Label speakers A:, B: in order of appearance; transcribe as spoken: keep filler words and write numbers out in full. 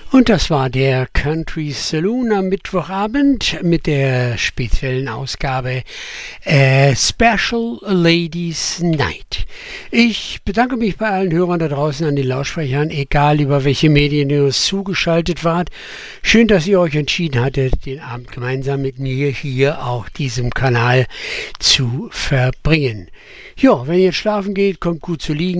A: Und das war der Country Saloon am Mittwochabend mit der speziellen Ausgabe äh, Special Ladies Night. Ich bedanke mich bei allen Hörern da draußen an den Lautsprechern, egal über welche Medien ihr uns zugeschaltet wart. Schön, dass ihr euch entschieden hattet, den Abend gemeinsam mit mir hier auf diesem Kanal zu verbringen. Ja, wenn ihr jetzt schlafen geht, kommt gut zu liegen.